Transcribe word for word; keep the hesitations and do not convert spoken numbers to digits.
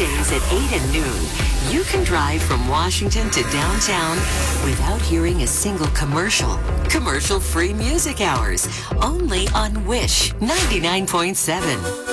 Weekdays at eight and noon, you can drive from Washington to downtown without hearing a single commercial. Commercial-free music hours, only on Wish ninety-nine point seven.